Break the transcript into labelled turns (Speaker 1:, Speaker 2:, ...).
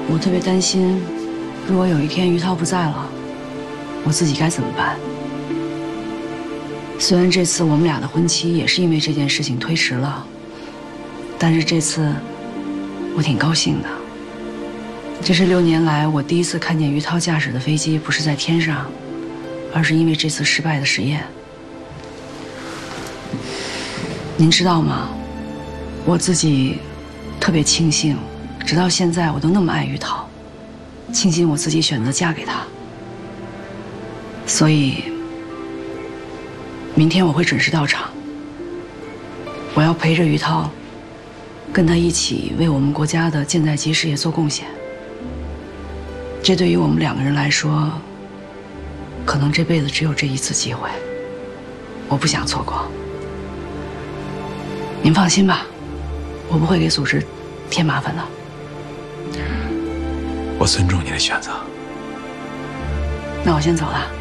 Speaker 1: 我特别担心，如果有一天于涛不在了，我自己该怎么办？虽然这次我们俩的婚期也是因为这件事情推迟了，但是这次我挺高兴的。这是6年来我第一次看见于涛驾驶的飞机不是在天上，而是因为这次失败的实验。您知道吗？我自己特别庆幸，直到现在我都那么爱于涛，庆幸我自己选择嫁给他。所以，明天我会准时到场。我要陪着于涛，跟他一起为我们国家的舰载机事业做贡献。这对于我们2个人来说，可能这辈子只有这一次机会，我不想错过。您放心吧，我不会给组织添麻烦的。
Speaker 2: 我尊重你的选择。
Speaker 1: 那我先走了。